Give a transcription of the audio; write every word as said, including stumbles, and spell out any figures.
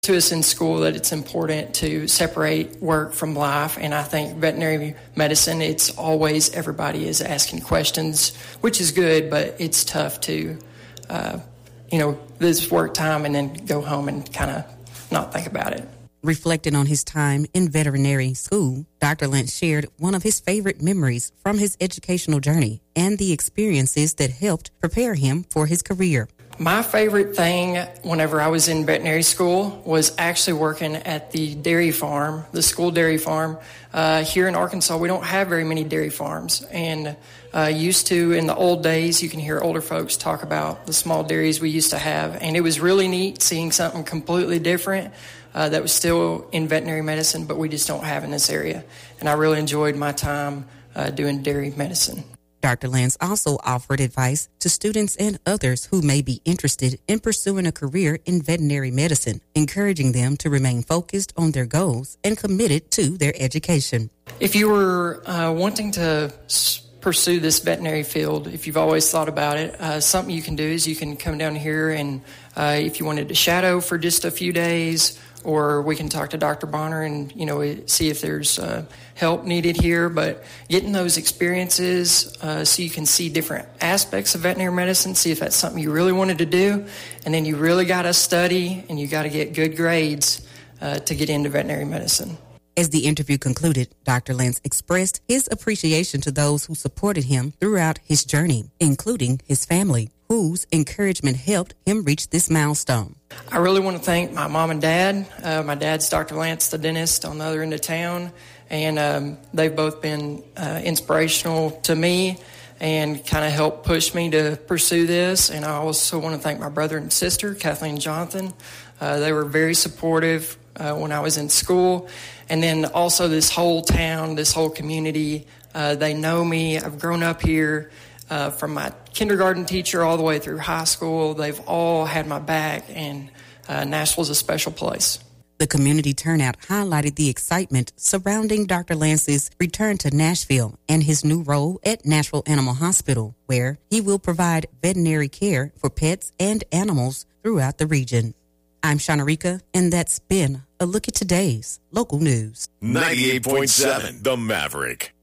to us in school that it's important to separate work from life, and I think veterinary medicine, it's always everybody is asking questions, which is good, but it's tough to, uh, you know, this work time and then go home and kind of not think about it. Reflecting on his time in veterinary school, Doctor Lentz shared one of his favorite memories from his educational journey and the experiences that helped prepare him for his career. My favorite thing whenever I was in veterinary school was actually working at the dairy farm, the school dairy farm. Uh, here in Arkansas, we don't have very many dairy farms. And uh, used to, in the old days, you can hear older folks talk about the small dairies we used to have. And it was really neat seeing something completely different uh, that was still in veterinary medicine, but we just don't have in this area. And I really enjoyed my time uh, doing dairy medicine. Doctor Lentz also offered advice to students and others who may be interested in pursuing a career in veterinary medicine, encouraging them to remain focused on their goals and committed to their education. If you were uh, wanting to s- pursue this veterinary field, if you've always thought about it, uh, something you can do is you can come down here and uh, if you wanted to shadow for just a few days, or we can talk to Doctor Bonner and, you know, see if there's uh, help needed here. But getting those experiences uh, so you can see different aspects of veterinary medicine, see if that's something you really wanted to do. And then you really got to study and you got to get good grades uh, to get into veterinary medicine. As the interview concluded, Doctor Lentz expressed his appreciation to those who supported him throughout his journey, including his family, whose encouragement helped him reach this milestone. I really want to thank my mom and dad. Uh, my dad's Doctor Lentz, the dentist on the other end of town, and um, they've both been uh, inspirational to me and kind of helped push me to pursue this. And I also want to thank my brother and sister, Kathleen and Jonathan. Uh, they were very supportive uh, when I was in school. And then also this whole town, this whole community, uh, they know me. I've grown up here. Uh, from my kindergarten teacher all the way through high school, they've all had my back, and uh, Nashville's a special place. The community turnout highlighted the excitement surrounding Doctor Lentz's return to Nashville and his new role at Nashville Animal Hospital, where he will provide veterinary care for pets and animals throughout the region. I'm Shanarika, and that's been a look at today's local news. ninety-eight point seven The Maverick.